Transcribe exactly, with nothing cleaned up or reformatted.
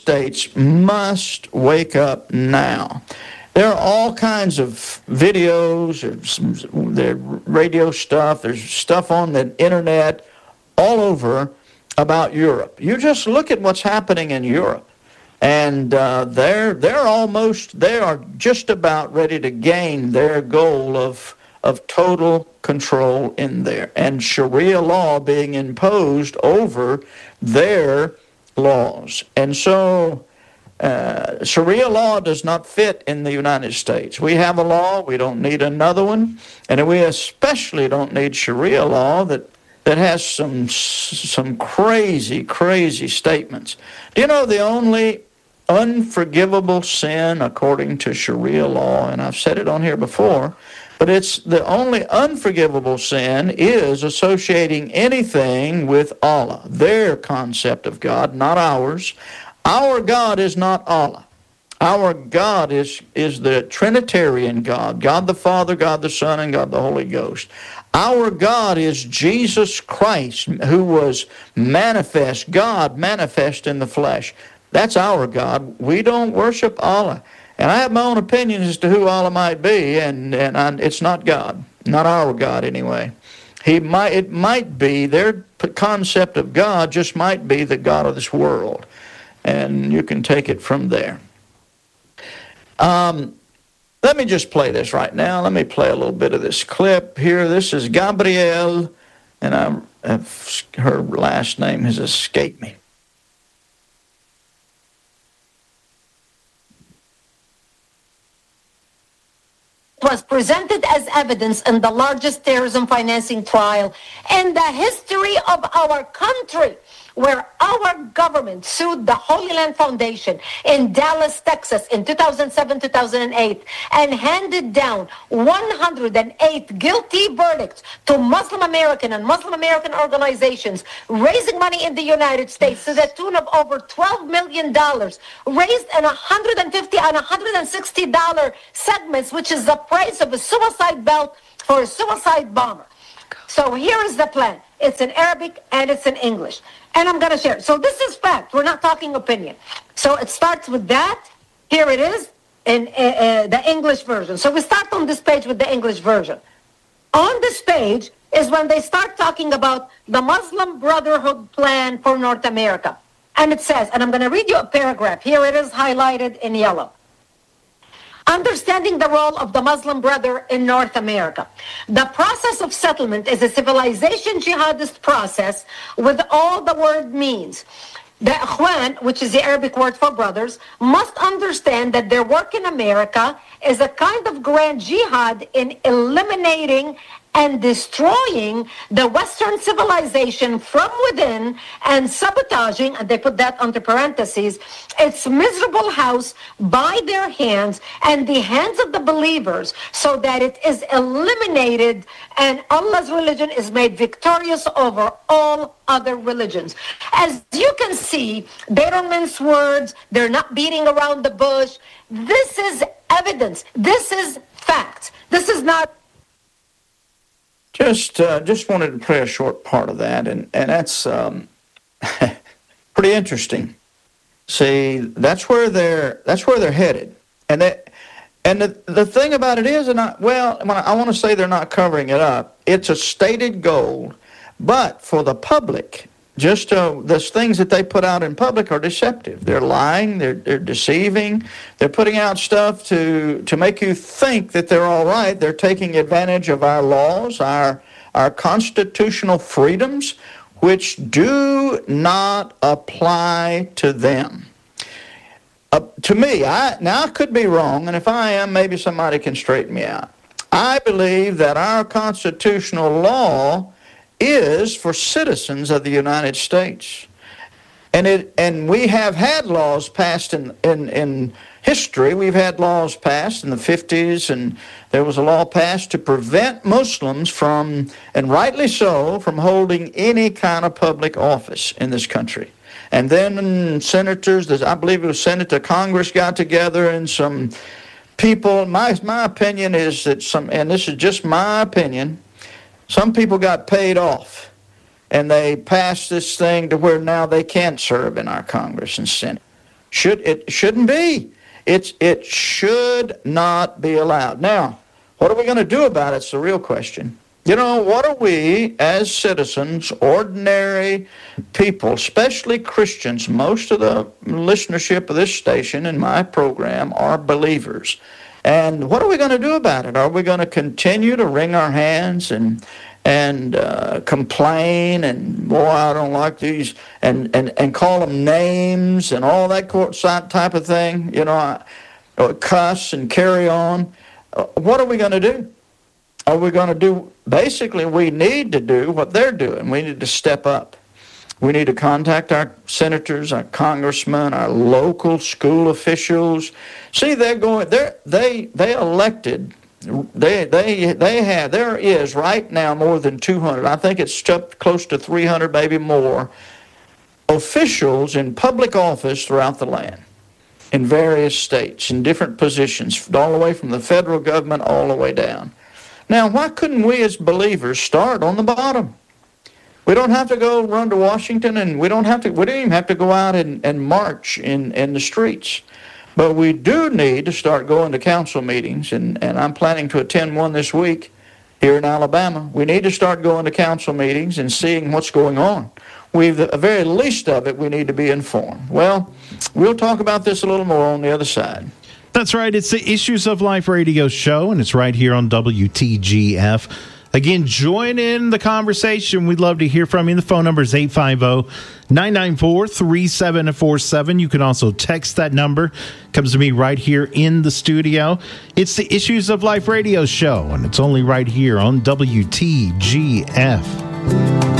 States must wake up now. There are all kinds of videos, there's, there's radio stuff, there's stuff on the internet all over about Europe. You just look at what's happening in Europe, and uh, they're they're almost they are just about ready to gain their goal of of total control in there, and Sharia law being imposed over their laws. And so uh, Sharia law does not fit in the United States. We have a law, we don't need another one, and we especially don't need Sharia law that that has some some crazy, crazy statements. Do you know the only unforgivable sin according to Sharia law, and I've said it on here before, but it's the only unforgivable sin is associating anything with Allah, their concept of God, not ours. Our God is not Allah. Our God is, is the Trinitarian God, God the Father, God the Son, and God the Holy Ghost. Our God is Jesus Christ, who was manifest, God manifest in the flesh. That's our God. We don't worship Allah. And I have my own opinions as to who Allah might be, and, and I, it's not God, not our God anyway. He might, it might be, their concept of God just might be the God of this world. And you can take it from there. Um, let me just play this right now. Let me play a little bit of this clip here. This is Gabrielle, and I'm, her last name has escaped me. Was presented as evidence in the largest terrorism financing trial in the history of our country, where our government sued the Holy Land Foundation in Dallas, Texas in two thousand seven, two thousand eight and handed down one hundred eight guilty verdicts to Muslim American and Muslim American organizations raising money in the United States to the tune of over twelve million dollars, raised in one hundred fifty and one hundred sixty dollars segments, which is the price of a suicide belt for a suicide bomber. So here is the plan. It's in Arabic and it's in English. And I'm going to share it. So this is fact. We're not talking opinion. So it starts with that. Here it is in uh, uh, the English version. So we start on this page with the English version. On this page is when they start talking about the Muslim Brotherhood plan for North America. And it says, and I'm going to read you a paragraph. Here it is highlighted in yellow. Understanding the role of the Muslim brother in North America. The process of settlement is a civilization jihadist process with all the word means. The Ikhwan, which is the Arabic word for brothers, must understand that their work in America is a kind of grand jihad in eliminating and destroying the Western civilization from within and sabotaging, and they put that under parentheses, its miserable house by their hands and the hands of the believers, so that it is eliminated and Allah's religion is made victorious over all other religions. As you can see, they don't mince words, they're not beating around the bush. This is evidence. This is fact. This is not Just uh, just wanted to play a short part of that, and, and that's um, pretty interesting. See, that's where they're that's where they're headed, and that and the the thing about it is, and I, well, I want to say they're not covering it up. It's a stated goal, but for the public, just uh, the things that they put out in public are deceptive. They're lying. They're they're deceiving. They're putting out stuff to to make you think that they're all right. They're taking advantage of our laws, our our constitutional freedoms, which do not apply to them. Uh, to me, I now I could be wrong, and if I am, maybe somebody can straighten me out. I believe that our constitutional law is for citizens of the United States. And it and we have had laws passed in, in, in history. We've had laws passed in the fifties, and there was a law passed to prevent Muslims from, and rightly so, from holding any kind of public office in this country. And then senators, I believe it was Senator Congress got together, and some people, my my opinion is that some, and this is just my opinion, some people got paid off, and they passed this thing to where now they can't serve in our Congress and Senate. Should it shouldn't be. It's it should not be allowed. Now, what are we going to do about it? It's the real question. You know, what are we as citizens, ordinary people, especially Christians? Most of the listenership of this station and my program are believers. And what are we going to do about it? Are we going to continue to wring our hands and and uh, complain and, boy, I don't like these, and, and, and call them names and all that type of thing, you know, or cuss and carry on? Uh, what are we going to do? Are we going to do, basically, we need to do what they're doing. We need to step up. We need to contact our senators, our congressmen, our local school officials. See, they're going, they're, they, they elected, they, they, they have, there is right now more than two hundred, I think it's up close to three hundred, maybe more, officials in public office throughout the land, in various states, in different positions, all the way from the federal government all the way down. Now, why couldn't we as believers start on the bottom? We don't have to go run to Washington, and we don't have to, we don't even have to go out and, and march in, in the streets. But we do need to start going to council meetings, and, and I'm planning to attend one this week here in Alabama. We need to start going to council meetings and seeing what's going on. We've, the very least of it, we need to be informed. Well, we'll talk about this a little more on the other side. That's right. It's the Issues of Life radio show, and it's right here on W T G F. Again, join in the conversation. We'd love to hear from you. The phone number is eight five zero, nine nine four, three seven four seven. You can also text that number. It comes to me right here in the studio. It's the Issues of Life radio show, and it's only right here on W T G F.